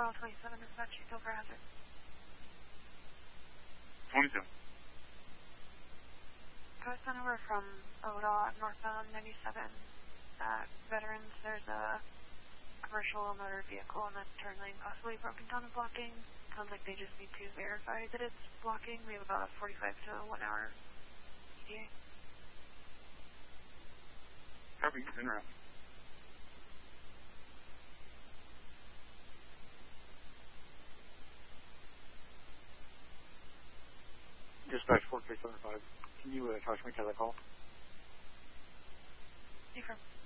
mile 27 is that she's over hazard. 22. I was sent over from ODOT northbound 97 at Veterans. There's a commercial motor vehicle in the turn lane possibly broken down and blocking. Sounds like they just need to verify that it's blocking. We have about a 45 to 1 hour ETA. Copy, interrupt. Dispatch 4375. Can you charge me to that call? Affirm.